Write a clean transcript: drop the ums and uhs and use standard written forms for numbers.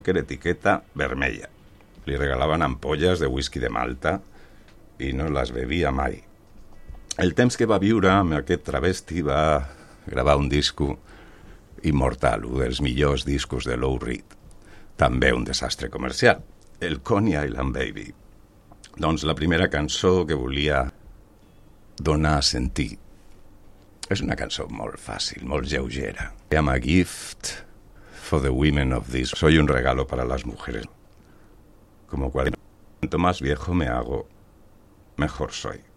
que era etiqueta vermella. Li regalaven ampolles de whisky de Malta i no les bevia mai. El temps que va viure amb aquest travesti va gravar un disco immortal, un dels millors discos de Lou Reed. També un desastre comercial, el Coney Island Baby. Doncs la primera cançó que volia donar a sentir és una cançó molt fàcil, molt lleugera. I am a gift for the women of this. Soy un regalo para las mujeres. Como cuanto más viejo me hago, mejor soy.